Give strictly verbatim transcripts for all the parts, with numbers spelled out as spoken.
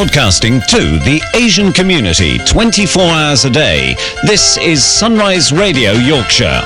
Broadcasting to the Asian community twenty-four hours a day. This is Sunrise Radio Yorkshire.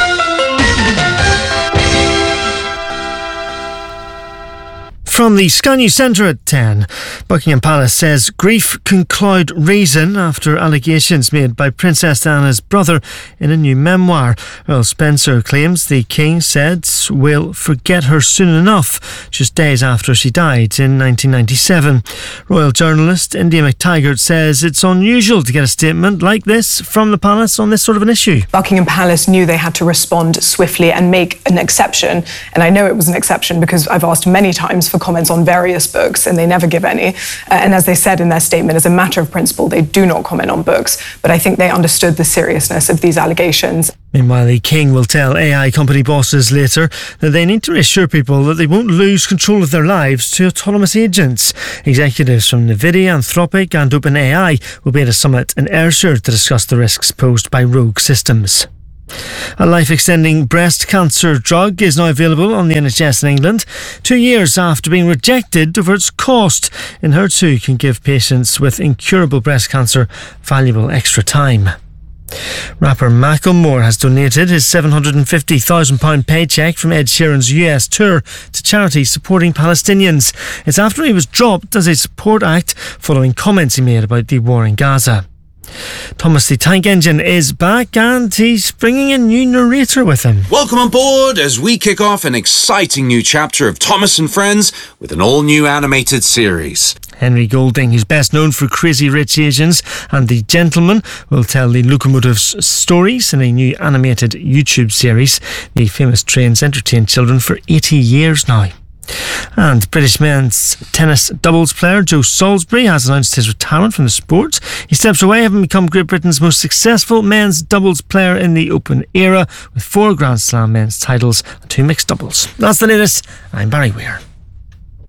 From the Sky News Centre at ten, Buckingham Palace says grief can cloud reason after allegations made by Princess Diana's brother in a new memoir. Earl Spencer claims the King said we'll forget her soon enough, just days after she died in nineteen ninety-seven. Royal journalist India McTaggart says it's unusual to get a statement like this from the Palace on this sort of an issue. Buckingham Palace knew they had to respond swiftly and make an exception, and I know it was an exception because I've asked many times for comments on various books and they never give any. Uh, and as they said in their statement, as a matter of principle, they do not comment on books. But I think they understood the seriousness of these allegations. Meanwhile, the King will tell A I company bosses later that they need to reassure people that they won't lose control of their lives to autonomous agents. Executives from NVIDIA, Anthropic and OpenAI will be at a summit in Ayrshire to discuss the risks posed by rogue systems. A life-extending breast cancer drug is now available on the N H S in England, two years after being rejected over its cost. Enhertu can give patients with incurable breast cancer valuable extra time. Rapper Macklemore has donated his seven hundred fifty thousand pounds paycheck from Ed Sheeran's U S tour to charities supporting Palestinians. It's after he was dropped as a support act following comments he made about the war in Gaza. Thomas the Tank Engine is back and he's bringing a new narrator with him. Welcome on board as we kick off an exciting new chapter of Thomas and Friends with an all-new animated series. Henry Golding, who's best known for Crazy Rich Asians and The Gentleman, will tell the locomotive's stories in a new animated YouTube series. The famous trains entertained children for eighty years now. And British men's tennis doubles player Joe Salisbury has announced his retirement from the sport. He steps away, having become Great Britain's most successful men's doubles player in the Open era, with four Grand Slam men's titles and two mixed doubles. That's the latest. I'm Barry Weir.